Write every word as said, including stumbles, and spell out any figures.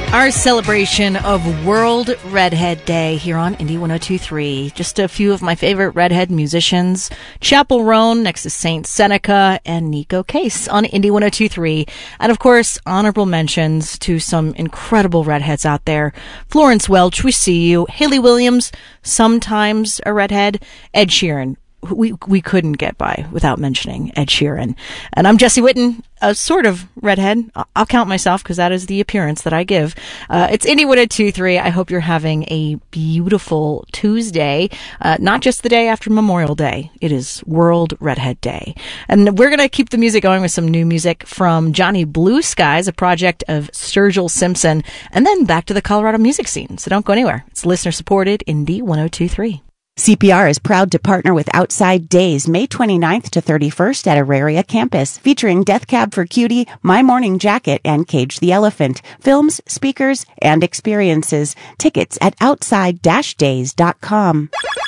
Our celebration of World Redhead Day here on Indie one oh two point three. Just a few of my favorite redhead musicians. Chappell Roan next to Saint Seneca and Nico Case on Indie one oh two point three. And of course, honorable mentions to some incredible redheads out there. Florence Welch, we see you. Hayley Williams, sometimes a redhead. Ed Sheeran. We we couldn't get by without mentioning Ed Sheeran. And I'm Jessie Whitten, a sort of redhead. I'll count myself because that is the appearance that I give. Uh, it's Indie one oh two point three. I hope you're having a beautiful Tuesday. Uh, not just the day after Memorial Day. It is World Redhead Day. And we're going to keep the music going with some new music from Johnny Blue Skies, a project of Sturgill Simpson, and then back to the Colorado music scene. So don't go anywhere. It's listener-supported Indie one oh two point three. C P R is proud to partner with Outside Days May twenty-ninth to thirty-first at Auraria campus, featuring Death Cab for Cutie, My Morning Jacket, and Cage the Elephant. Films, speakers, and experiences. Tickets at outside dash days dot com.